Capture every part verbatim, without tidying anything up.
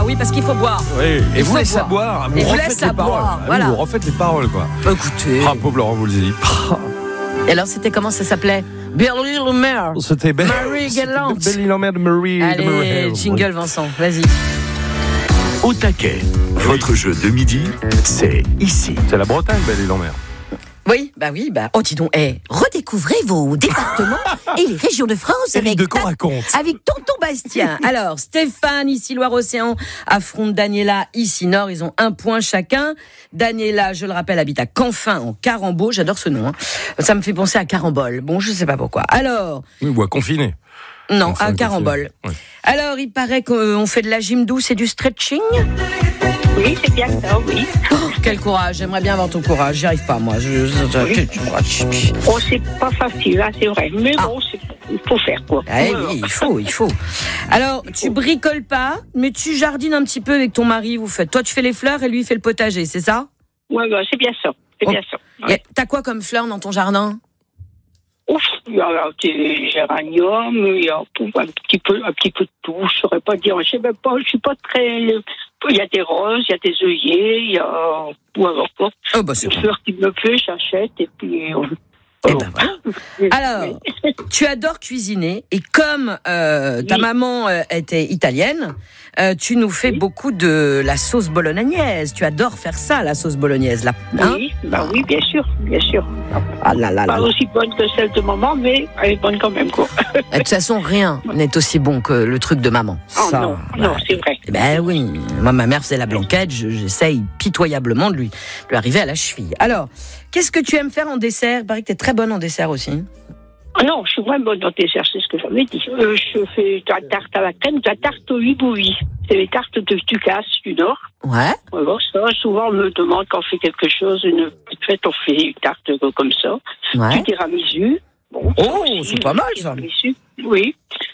oui, parce qu'il faut boire. Oui, et Il vous faut laissez à boire. Vous Et vous refaites laisse les à paroles. boire, Ah oui, voilà. vous refaites les paroles, quoi. Écoutez. Ah, pauvre Laurent Voulzy. Et alors, c'était comment ça s'appelait? Billy Lemaire. C'était belle. Marie Gallant. Billy Lemaire de Marie. Allez, jingle Vincent, vas-y. Au taquet, votre jeu de midi, c'est ici. C'est la Bretagne, Billy Lemaire. Oui, bah oui, bah. Oh, dis donc, hey, redécouvrez vos départements et les régions de France Éric avec, Decaux ta- raconte. avec Tonton Bastien. Alors, Stéphane, ici Loire-Océan, affronte Daniela, ici Nord. Ils ont un point chacun. Daniela, je le rappelle, habite à Canfin, en Carambeau. J'adore ce nom. Hein. Ça me fait penser à Carambole. Bon, je sais pas pourquoi. Alors. Oui, ou à confiner. Non, Enfin, à Carambole. Oui. Alors, il paraît qu'on fait de la gym douce et du stretching. Oui, c'est bien ça, oui. Oh, quel courage, j'aimerais bien avoir ton courage. J'y arrive pas, moi. Je, je, je, Oui. je- Oh, c'est pas facile, hein, c'est vrai. Mais Ah. bon, c'est- il faut faire, quoi. Ah, oui, il faut, il faut. Alors, tu bricoles pas, mais tu jardines un petit peu avec ton mari. Vous faites. Toi, tu fais les fleurs et lui, il fait le potager, c'est ça? Ouais, ouais, c'est bien ça. C'est Oh. bien ça. Y a- T'as quoi comme fleurs dans ton jardin? Ouf, il y a des géraniums, il y a tout, un petit peu, un petit peu de tout. Je saurais pas dire. Je sais même pas. Je suis pas très. Il y a des roses, il y a des œillets, il y a. Ouais, encore. Oh, bah, c'est Une bon. fleur qui me plaît, j'achète et puis. euh, Eh ben voilà. Alors, tu adores cuisiner et comme euh, ta Oui. maman euh, était italienne, euh, tu nous fais Oui. beaucoup de la sauce bolognaise. Tu adores faire ça, la sauce bolognaise, là. Hein? Oui, bah oui, bien sûr, bien sûr. Ah là là là. Pas là. aussi bonne que celle de maman, mais elle est bonne quand même, quoi. De toute façon, rien n'est aussi bon que le truc de maman. Oh Ça, non, bah, non, c'est vrai. eh ben oui, moi ma mère faisait la blanquette, je- j'essaye pitoyablement de lui, de lui arriver à la cheville. Alors, qu'est-ce que tu aimes faire en dessert? Il paraît que t'es très bonne en dessert aussi. Ah non, je suis vraiment bonne dans tes c'est ce que j'avais dit. Euh, je fais de la tarte à la crème, de la tarte au hibouillis. C'est les tartes de Ducasse du Nord. Ouais. Voilà, ça, souvent on me demande quand on fait quelque chose, une petite fête, on fait une tarte comme ça. Ouais. Du tiramisu. Bon, ça Oh, aussi, c'est pas mal, ça. tiramisu. Oui.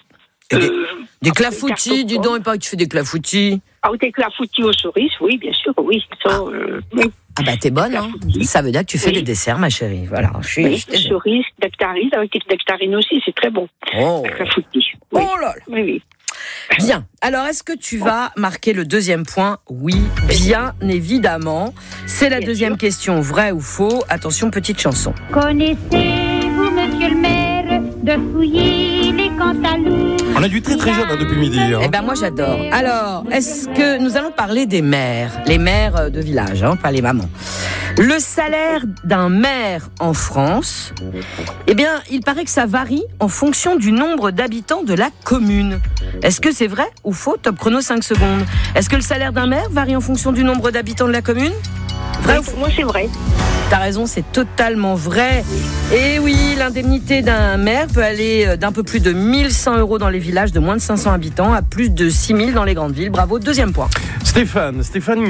Et des, Euh, des après, clafoutis, tarte aux dis donc, il paraît que tu fais des clafoutis. Ah, des clafoutis aux cerises, oui, bien sûr, oui. Ça, euh, oui. Ah bah t'es bonne, hein. Clafoutis. Ça veut dire que tu fais Oui. des desserts, ma chérie. Voilà, je suis... Oui, je t'ai- cerises, nectarines, avec des nectarines aussi, c'est très bon. Oh. Clafoutis. Oui. Oh là là. Oui, oui. Bien. Alors, est-ce que tu vas marquer le deuxième point? Oui, bien évidemment. C'est la Bien deuxième sûr. question, vrai ou faux? Attention, petite chanson. Connaissez-vous, monsieur le maire, de fouiller les cantaloupes? On a du très très jeune hein, depuis midi. Hein. Eh ben moi j'adore. Alors, est-ce que nous allons parler des maires, les maires euh, de village, hein, pas les mamans. Le salaire d'un maire en France, eh bien, il paraît que ça varie en fonction du nombre d'habitants de la commune. Est-ce que c'est vrai ou faux? Top chrono cinq secondes. Est-ce que le salaire d'un maire varie en fonction du nombre d'habitants de la commune? Vrai ou Oui, faux? pour moi, c'est vrai. T'as raison, c'est totalement vrai. Et oui, l'indemnité d'un maire peut aller d'un peu plus de mille cent euros dans les villages de moins de cinq cents habitants à plus de six mille dans les grandes villes. Bravo, deuxième point. Stéphane, Stéphane